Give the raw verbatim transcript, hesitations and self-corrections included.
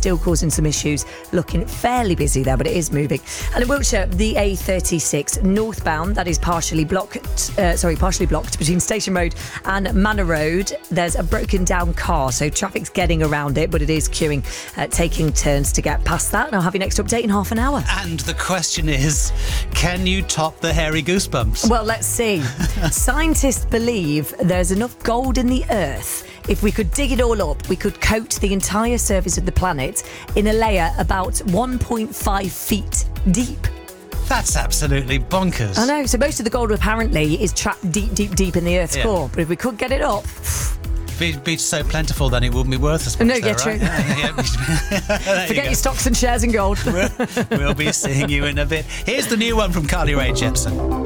still causing some issues. Looking fairly busy there, but it is moving. And in Wiltshire, the A thirty-six northbound, that is partially blocked, uh, sorry, partially blocked between Station Road and Manor Road. There's a broken down car, so traffic's getting around it, but it is queuing, uh, taking turns to get past that. And I'll have your next update in half an hour. And the question is, can you top the hairy goosebumps? Well, let's see. Scientists believe there's enough gold in the earth. If we could dig it all up, we could coat the entire surface of the planet in a layer about one point five feet deep. That's absolutely bonkers. I know. So most of the gold apparently is trapped deep, deep, deep in the Earth's Yeah. core. But if we could get it up... Be, be so plentiful, then it wouldn't be worth as much. No, though, yeah, right? true. Yeah, yeah. Forget you your stocks and shares in gold. we'll, we'll be seeing you in a bit. Here's the new one from Carly Rae Jepsen.